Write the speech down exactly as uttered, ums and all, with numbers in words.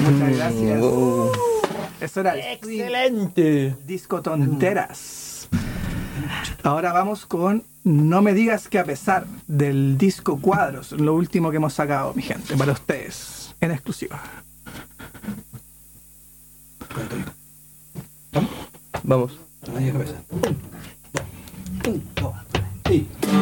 Muchas gracias. Oh. Eso era el Excelente. disco Tonteras. Ahora vamos con No me digas que a pesar del disco Cuadros, lo último que hemos sacado, mi gente, para ustedes, en exclusiva. Vamos. No me digas que a pesar. Un, dos,